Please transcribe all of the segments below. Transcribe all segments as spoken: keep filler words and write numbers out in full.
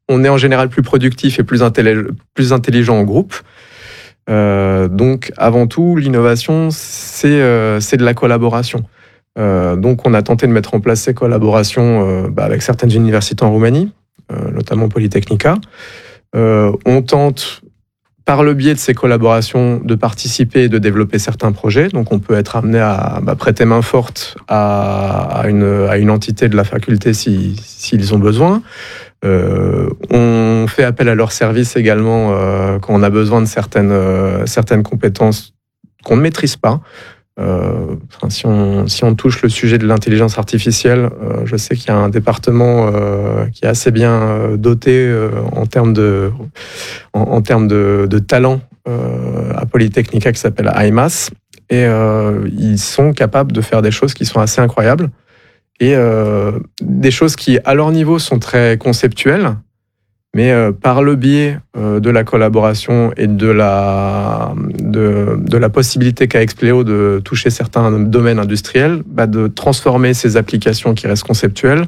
on est en général plus productif et plus, intelli- plus intelligent en groupe. Euh, donc, avant tout, l'innovation, c'est, euh, c'est de la collaboration. Euh, donc, on a tenté de mettre en place ces collaborations euh, bah, avec certaines universités en Roumanie, euh, notamment Polytechnica. Euh, on tente, par le biais de ces collaborations, de participer et de développer certains projets. Donc, on peut être amené à bah, prêter main forte à, à, une, à une entité de la faculté si, s'ils ont besoin. Euh, on fait appel à leurs services également euh, quand on a besoin de certaines, euh, certaines compétences qu'on ne maîtrise pas. Euh, enfin, si, on, si on touche le sujet de l'intelligence artificielle, euh, je sais qu'il y a un département euh, qui est assez bien euh, doté euh, en termes de, en, en termes de, de talent euh, à Polytechnica qui s'appelle I M A S. Et euh, ils sont capables de faire des choses qui sont assez incroyables. Et euh, des choses qui, à leur niveau, sont très conceptuelles, mais euh, par le biais euh, de la collaboration et de la, de, de la possibilité qu'a Expléo de toucher certains domaines industriels, bah, de transformer ces applications qui restent conceptuelles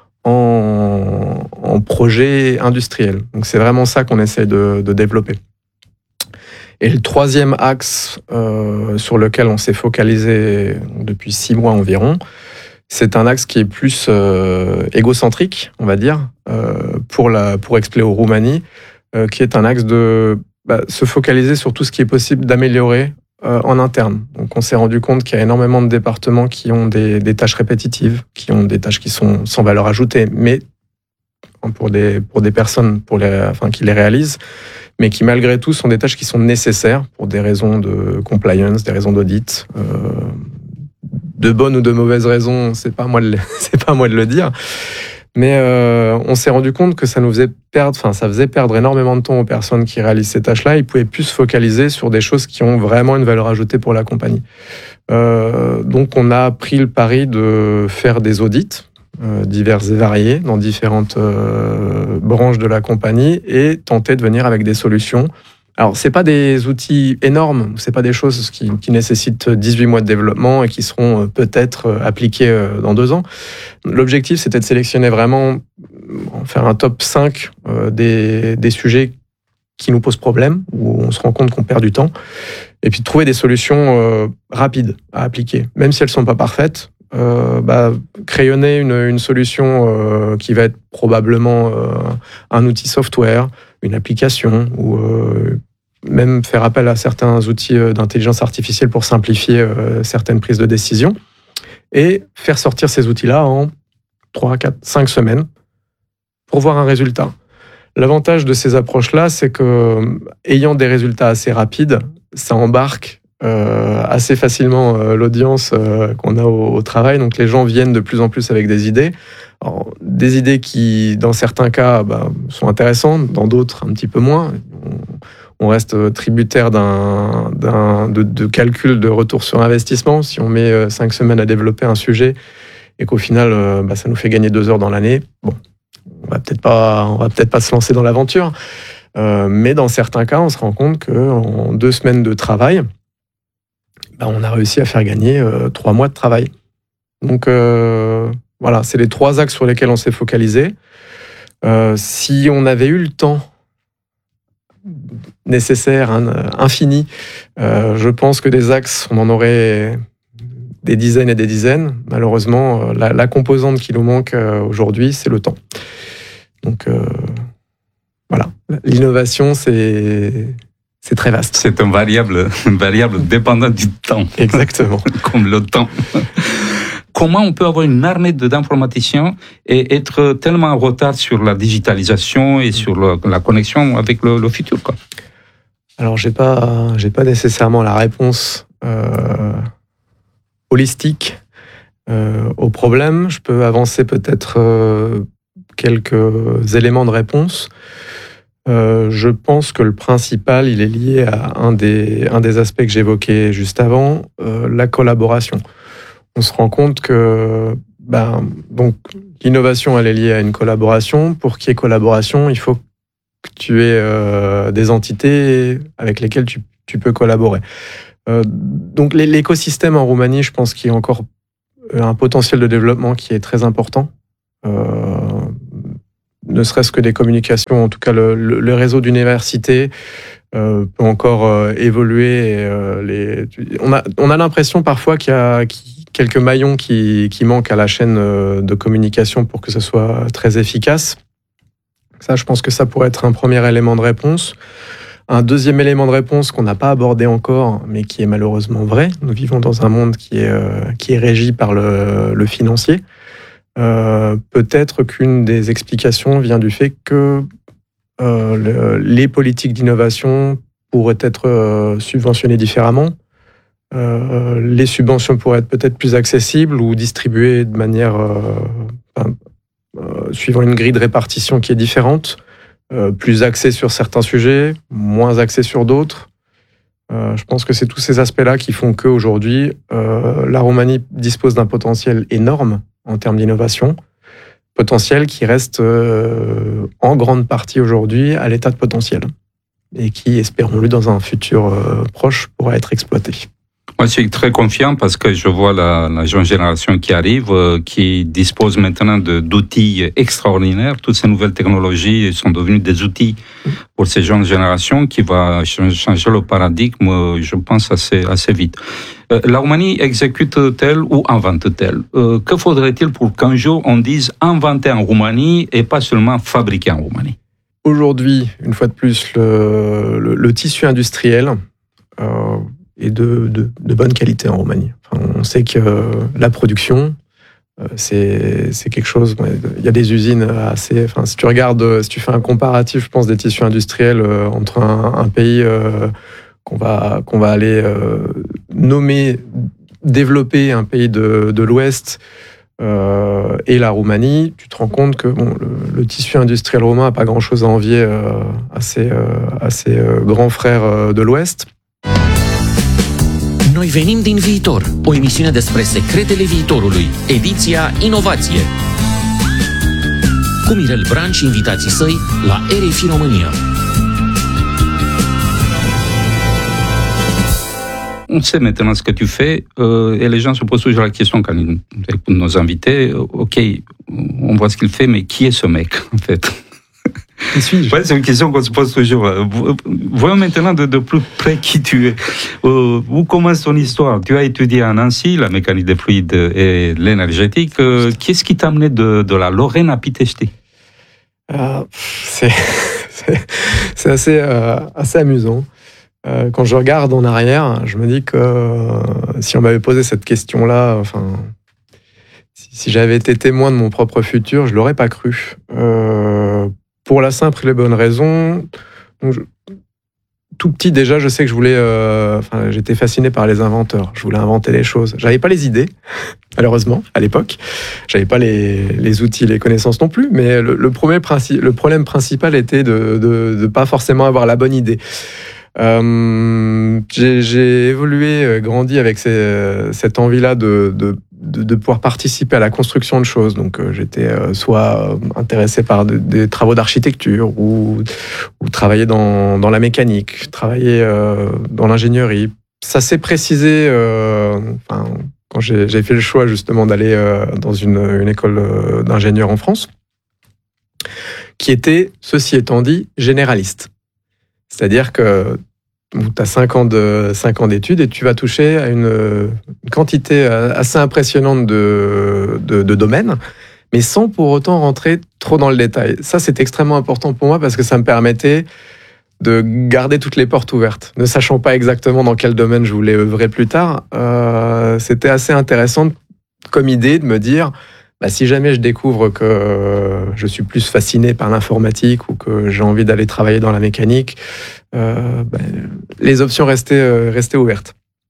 en, en projets industriels. Donc c'est vraiment ça qu'on essaie de, de développer. Et le troisième axe euh, sur lequel on s'est focalisé depuis six mois environ, c'est un axe qui est plus euh, égocentrique, on va dire, euh, pour, la, pour Expléo Roumanie, euh, qui est un axe de bah, se focaliser sur tout ce qui est possible d'améliorer euh, en interne. Donc on s'est rendu compte qu'il y a énormément de départements qui ont des, des tâches répétitives, qui ont des tâches qui sont sans valeur ajoutée, mais pour des, pour des personnes pour les, enfin, qui les réalisent, mais qui malgré tout sont des tâches qui sont nécessaires pour des raisons de compliance, des raisons d'audit, euh, de bonnes ou de mauvaises raisons, c'est pas à moi de, c'est pas à moi de le dire. Mais euh, on s'est rendu compte que ça nous faisait perdre, enfin ça faisait perdre énormément de temps aux personnes qui réalisent ces tâches-là. Ils pouvaient plus se focaliser sur des choses qui ont vraiment une valeur ajoutée pour la compagnie. Euh, donc on a pris le pari de faire des audits euh, divers et variés dans différentes euh, branches de la compagnie et tenter de venir avec des solutions. Alors, c'est pas des outils énormes, c'est pas des choses qui, qui nécessitent dix-huit mois de développement et qui seront peut-être appliquées dans deux ans. L'objectif, c'était de sélectionner vraiment, faire un top cinq des, des sujets qui nous posent problème, où on se rend compte qu'on perd du temps, et puis de trouver des solutions rapides à appliquer. Même si elles sont pas parfaites, euh, bah, crayonner une, une solution euh, qui va être probablement euh, un outil software, une application, ou euh, même faire appel à certains outils d'intelligence artificielle pour simplifier euh, certaines prises de décision, et faire sortir ces outils-là en trois, quatre, cinq semaines pour voir un résultat. L'avantage de ces approches-là, c'est que, ayant des résultats assez rapides, ça embarque euh, assez facilement euh, l'audience euh, qu'on a au, au travail. Donc les gens viennent de plus en plus avec des idées. Alors, des idées qui, dans certains cas, bah, sont intéressantes, dans d'autres, un petit peu moins. On, on reste tributaire d'un, d'un, de, de calcul de retour sur investissement. Si on met euh, cinq semaines à développer un sujet et qu'au final, euh, bah, ça nous fait gagner deux heures dans l'année, bon, on va peut-être pas, on va peut-être pas se lancer dans l'aventure. Euh, mais dans certains cas, on se rend compte qu'en deux semaines de travail, bah, on a réussi à faire gagner euh, trois mois de travail. Donc euh, voilà, c'est les trois axes sur lesquels on s'est focalisé. Euh, si on avait eu le temps nécessaire, hein, infini, euh, je pense que des axes, on en aurait des dizaines et des dizaines. Malheureusement, la, la composante qui nous manque euh, aujourd'hui, c'est le temps. Donc euh, voilà, l'innovation, c'est... C'est très vaste. C'est une variable, une variable dépendante du temps. Exactement. Comme le temps. Comment on peut avoir une armée d'informaticiens et être tellement en retard sur la digitalisation et sur le, la connexion avec le, le futur, quoi? Alors, j'ai pas, j'ai pas nécessairement la réponse euh, holistique euh, au problème. Je peux avancer peut-être euh, quelques éléments de réponse. Euh, je pense que le principal, il est lié à un des, un des aspects que j'évoquais juste avant, euh, la collaboration. On se rend compte que ben, donc, l'innovation, elle est liée à une collaboration. Pour qu'il y ait collaboration, il faut que tu aies euh, des entités avec lesquelles tu, tu peux collaborer. Euh, donc l'écosystème en Roumanie, je pense qu'il y a encore un potentiel de développement qui est très important. Euh, ne serait-ce que des communications, en tout cas le, le, le réseau d'universités euh, peut encore euh, évoluer. Et, euh, les, on a, on a l'impression parfois qu'il y a quelques maillons qui, qui manquent à la chaîne de communication pour que ce soit très efficace. Ça, je pense que ça pourrait être un premier élément de réponse. Un deuxième élément de réponse qu'on n'a pas abordé encore, mais qui est malheureusement vrai. Nous vivons dans un monde qui est, euh, qui est régi par le, le financier. Euh, peut-être qu'une des explications vient du fait que euh, le, les politiques d'innovation pourraient être euh, subventionnées différemment. Euh, les subventions pourraient être peut-être plus accessibles ou distribuées de manière euh, enfin, euh, suivant une grille de répartition qui est différente, euh, plus axée sur certains sujets, moins axée sur d'autres. Euh, je pense que c'est tous ces aspects-là qui font qu'aujourd'hui, euh, la Roumanie dispose d'un potentiel énorme en termes d'innovation, potentiel qui reste euh, en grande partie aujourd'hui à l'état de potentiel et qui, espérons-le, dans un futur euh, proche, pourra être exploité. Moi, je suis très confiant parce que je vois la, la jeune génération qui arrive, euh, qui dispose maintenant de, d'outils extraordinaires. Toutes ces nouvelles technologies sont devenues des outils pour ces jeunes générations qui vont changer le paradigme, je pense, assez, assez vite. Euh, la Roumanie exécute-t-elle ou invente-t-elle? euh, Que faudrait-il pour qu'un jour on dise inventer en Roumanie et pas seulement fabriquer en Roumanie? Aujourd'hui, une fois de plus, le, le, le tissu industriel euh, est de, de, de bonne qualité en Roumanie. Enfin, on sait que euh, la production, euh, c'est, c'est quelque chose... Il y a des usines assez... Enfin, si tu regardes, si tu fais un comparatif, je pense, des tissus industriels euh, entre un, un pays euh, qu'on va, qu'on va aller euh, nommer, développer, un pays de, de l'Ouest, Euh, et la Roumanie, tu te rends compte que bon, le, le tissu industriel roumain n'a pas grand-chose à envier euh, à ses, euh, à ses euh, grands frères euh, de l'Ouest. Noi venim din viitor, o emisiune despre secretele viitorului, ediția Inovație. Cu Mirel Bran și invitații săi la R F I România. On sait maintenant ce que tu fais euh, et les gens se posent toujours la question quand ils écoutent nos invités. Ok, on voit ce qu'il fait, mais qui est ce mec en fait? Qui suis-je? Ouais, c'est une question qu'on se pose toujours. Voyons maintenant de, de plus près qui tu es. Euh, où commence ton histoire? Tu as étudié à Nancy la mécanique des fluides et l'énergétique. Euh, qu'est-ce qui t'a amené de, de la Lorraine à Pitești? euh, c'est, c'est, c'est assez, euh, assez amusant. Quand je regarde en arrière, je me dis que euh, si on m'avait posé cette question-là, enfin, si, si j'avais été témoin de mon propre futur, je ne l'aurais pas cru. Euh, pour la simple et bonne raison, donc je, tout petit déjà, je sais que je voulais, euh, enfin, j'étais fasciné par les inventeurs. Je voulais inventer les choses. J'avais pas les idées, malheureusement, à l'époque. J'avais pas les, les outils, les connaissances non plus. Mais le, le, premier princi- le problème principal était de, de, de pas forcément avoir la bonne idée. Euh, j'ai, j'ai évolué, grandi avec ces, cette envie-là de, de, de, de pouvoir participer à la construction de choses. Donc, euh, j'étais euh, soit intéressé par de, des travaux d'architecture ou, ou travailler dans, dans la mécanique, travailler euh, dans l'ingénierie. Ça s'est précisé euh, enfin, quand j'ai, j'ai fait le choix justement d'aller euh, dans une, une école d'ingénieur en France, qui était, ceci étant dit, généraliste. C'est-à-dire que tu as cinq ans, de, cinq ans d'études et tu vas toucher à une, une quantité assez impressionnante de, de, de domaines, mais sans pour autant rentrer trop dans le détail. Ça, c'est extrêmement important pour moi parce que ça me permettait de garder toutes les portes ouvertes. Ne sachant pas exactement dans quel domaine je voulais œuvrer plus tard, euh, c'était assez intéressant comme idée de me dire... Bah, si jamais je découvre que euh, je suis plus fasciné par l'informatique ou que j'ai envie d'aller travailler dans la mécanique, euh, bah, les options restaient, euh, restaient ouvertes.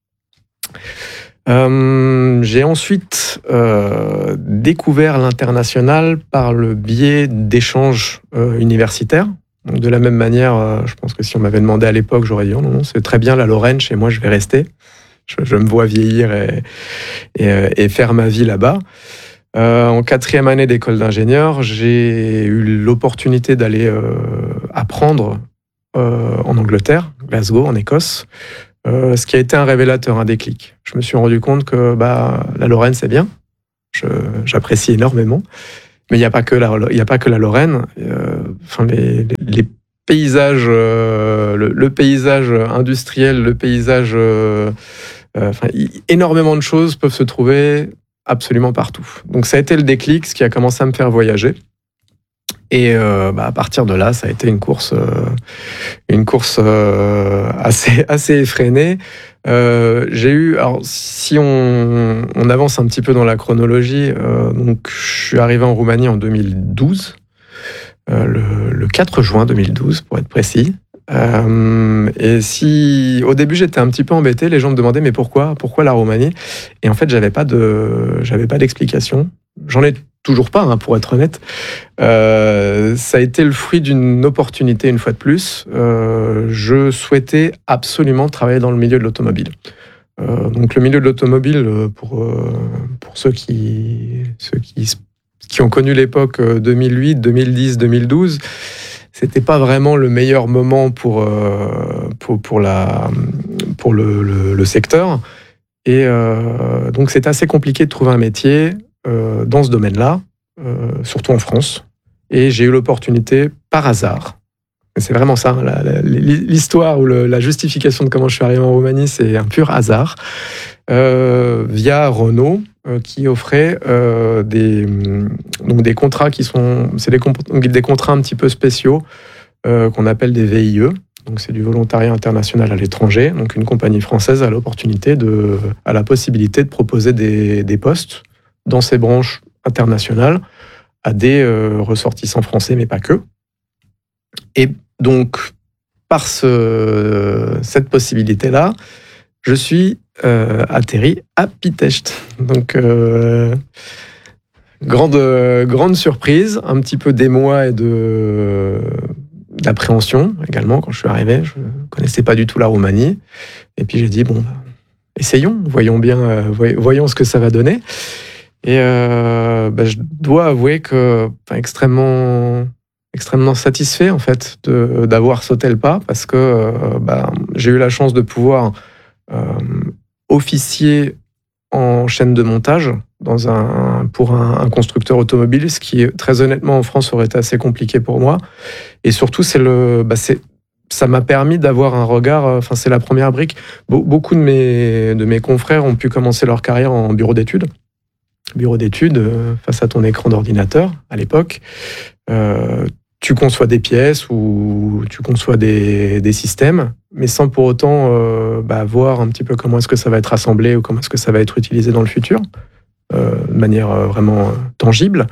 Euh, j'ai ensuite euh, découvert l'international par le biais d'échanges euh, universitaires. Donc, de la même manière, euh, je pense que si on m'avait demandé à l'époque, j'aurais dit oh, non, non, c'est très bien la Lorraine, chez moi je vais rester. Je, je me vois vieillir et, et, et faire ma vie là-bas. Euh, en quatrième année d'école d'ingénieur, j'ai eu l'opportunité d'aller euh, apprendre euh, en Angleterre, Glasgow, en Écosse, euh, ce qui a été un révélateur, un déclic. Je me suis rendu compte que bah, la Lorraine, c'est bien, je, j'apprécie énormément, Mais il n'y a pas que la, il y a pas que la Lorraine. Euh, enfin, les, les, les paysages, euh, le, le paysage industriel, le paysage, euh, euh, enfin, y, énormément de choses peuvent se trouver absolument partout. Donc ça a été le déclic, ce qui a commencé à me faire voyager. Et euh, bah, à partir de là, ça a été une course, euh, une course euh, assez, assez effrénée. Euh, j'ai eu, alors si on, on avance un petit peu dans la chronologie, euh, donc je suis arrivé en Roumanie en deux mille douze, euh, le, le quatre juin deux mille douze pour être précis. Euh, et si au début j'étais un petit peu embêté, les gens me demandaient mais pourquoi, pourquoi la Roumanie ? Et en fait j'avais pas de, j'avais pas d'explication. J'en ai toujours pas, hein, pour être honnête. Euh, ça a été le fruit d'une opportunité, une fois de plus. Euh, je souhaitais absolument travailler dans le milieu de l'automobile. Euh, donc le milieu de l'automobile, pour, euh, pour ceux, qui, ceux qui, qui ont connu l'époque deux mille huit, deux mille dix, deux mille douze, c'était pas vraiment le meilleur moment pour, euh, pour, pour, la, pour le, le, le secteur. Et euh, donc c'est assez compliqué de trouver un métier Euh, dans ce domaine-là, euh, surtout en France. Et j'ai eu l'opportunité, par hasard, et c'est vraiment ça, la, la, l'histoire ou le, la justification de comment je suis arrivé en Roumanie, c'est un pur hasard, euh, via Renault, euh, qui offrait euh, des, donc des contrats qui sont... C'est des, des contrats un petit peu spéciaux, euh, qu'on appelle des V I E. Donc c'est du volontariat international à l'étranger. Donc une compagnie française a l'opportunité de, a la possibilité de proposer des, des postes dans ces branches internationales à des euh, ressortissants français, mais pas que. Et donc, par ce, cette possibilité-là, je suis euh, atterri à Pitești. Donc, euh, grande, grande surprise, un petit peu d'émoi et de, d'appréhension également quand je suis arrivé. Je ne connaissais pas du tout la Roumanie. Et puis j'ai dit, bon, essayons, voyons bien, euh, voyons ce que ça va donner. Et euh, bah, je dois avouer que enfin, extrêmement, extrêmement satisfait en fait de, d'avoir sauté le pas parce que euh, bah, j'ai eu la chance de pouvoir euh, officier en chaîne de montage dans un, pour un, un constructeur automobile, ce qui très honnêtement en France aurait été assez compliqué pour moi. Et surtout, c'est le, bah, c'est, ça m'a permis d'avoir un regard. Enfin, c'est la première brique. Be- beaucoup de mes, de mes confrères ont pu commencer leur carrière en bureau d'études. Bureau d'études, euh, face à ton écran d'ordinateur, à l'époque, euh, tu conçois des pièces ou tu conçois des, des systèmes, mais sans pour autant euh, bah, voir un petit peu comment est-ce que ça va être assemblé ou comment est-ce que ça va être utilisé dans le futur, euh, de manière euh, vraiment tangible.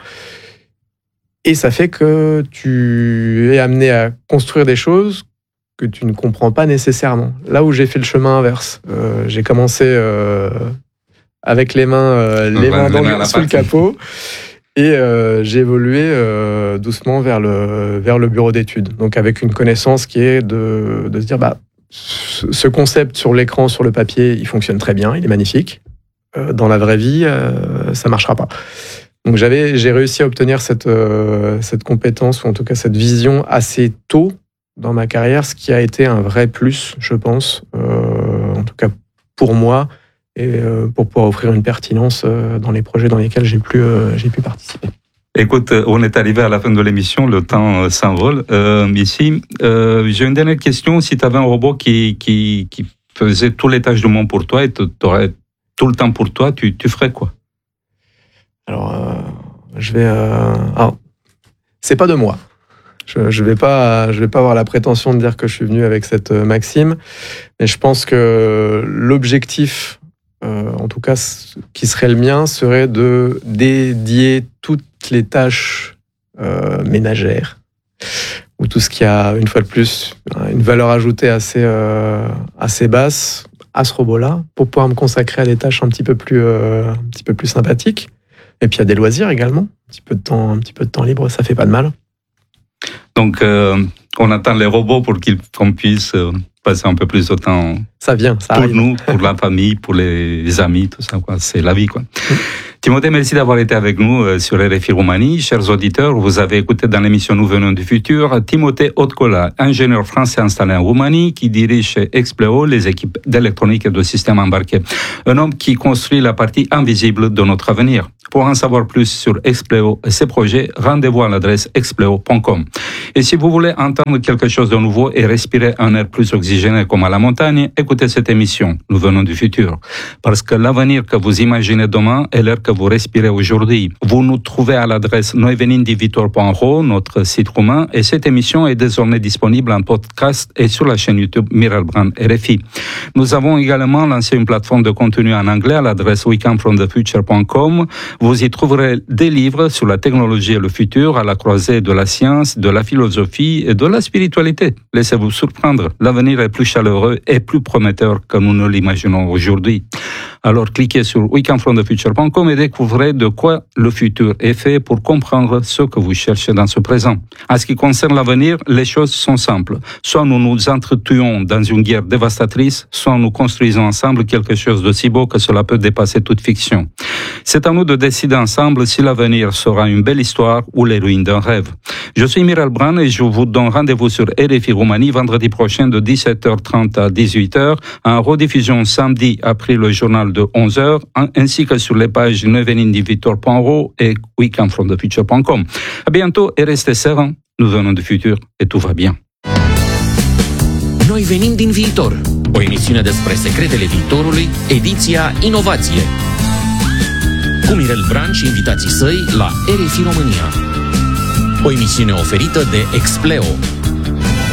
Et ça fait que tu es amené à construire des choses que tu ne comprends pas nécessairement. Là où j'ai fait le chemin inverse, euh, j'ai commencé... Euh, avec les mains, euh, les mains dans le, sous le capot. Et euh, j'ai évolué euh, doucement vers le, vers le bureau d'études. Donc avec une connaissance qui est de, de se dire, bah, ce concept sur l'écran, sur le papier, il fonctionne très bien, il est magnifique. Euh, dans la vraie vie, euh, ça ne marchera pas. Donc j'avais, j'ai réussi à obtenir cette, euh, cette compétence, ou en tout cas cette vision assez tôt dans ma carrière, ce qui a été un vrai plus, je pense, euh, en tout cas pour moi, et pour pouvoir offrir une pertinence dans les projets dans lesquels j'ai pu, j'ai pu participer. Écoute, on est arrivé à la fin de l'émission, le temps s'envole. Euh, ici, euh, j'ai une dernière question. Si tu avais un robot qui, qui, qui faisait toutes les tâches du monde pour toi et tu aurais tout le temps pour toi, tu, tu ferais quoi ? Alors, euh, je vais... Euh... Alors, c'est pas de moi. Je, je vais pas, je vais pas avoir la prétention de dire que je suis venu avec cette maxime, mais je pense que l'objectif... Euh, en tout cas, ce qui serait le mien, serait de dédier toutes les tâches euh, ménagères, ou tout ce qui a, une fois de plus, une valeur ajoutée assez, euh, assez basse à ce robot-là, pour pouvoir me consacrer à des tâches un petit peu plus, euh, un petit peu plus sympathiques. Et puis à des loisirs également. Un petit peu de temps, un petit peu de temps libre, ça fait pas de mal. Donc, euh, on attend les robots pour qu'ils, qu'on puisse... Euh... passer un peu plus de temps. Ça vient, ça pour arrive. nous, pour la famille, pour les amis, tout ça, quoi. C'est la vie, quoi. Timothée, merci d'avoir été avec nous sur R F I Roumanie. Chers auditeurs, vous avez écouté dans l'émission Nous venons du futur Timothée Otcola, ingénieur français installé en Roumanie, qui dirige chez Expleo les équipes d'électronique et de systèmes embarqués. Un homme qui construit la partie invisible de notre avenir. Pour en savoir plus sur Expleo et ses projets, rendez-vous à l'adresse expleo point com. Et si vous voulez entendre quelque chose de nouveau et respirer un air plus oxygéné comme à la montagne, écoutez cette émission, Nous venons du futur. Parce que l'avenir que vous imaginez demain est l'air que vous respirez aujourd'hui. Vous nous trouvez à l'adresse noi venim din viitor point ro, notre site roumain, et cette émission est désormais disponible en podcast et sur la chaîne YouTube Mirel Bran R F I. Nous avons également lancé une plateforme de contenu en anglais à l'adresse we come from the future point com. Vous y trouverez des livres sur la technologie et le futur à la croisée de la science, de la philosophie et de la spiritualité. Laissez-vous surprendre, l'avenir est plus chaleureux et plus prometteur que nous ne l'imaginons aujourd'hui. Alors cliquez sur we come from the future point com et découvrez de quoi le futur est fait pour comprendre ce que vous cherchez dans ce présent. En ce qui concerne l'avenir, les choses sont simples. Soit nous nous entretuons dans une guerre dévastatrice, soit nous construisons ensemble quelque chose de si beau que cela peut dépasser toute fiction. C'est à nous de décider ensemble si l'avenir sera une belle histoire ou les ruines d'un rêve. Je suis Mirel Bran et je vous donne rendez-vous sur R F I Roumanie vendredi prochain de dix-sept heures trente à dix-huit heures, en rediffusion samedi après le journal de onze heures, ainsi que sur les pages noi venim din viitor point ro et we come from the future point com. À bientôt et restez sereins, nous venons du futur et tout va bien. Noi venim din viitor, o emisiune despre secretele viitorului, ediția Inovație. Cu Mirel Bran și invitații săi la R F I România. O emisiune oferită de Expleo,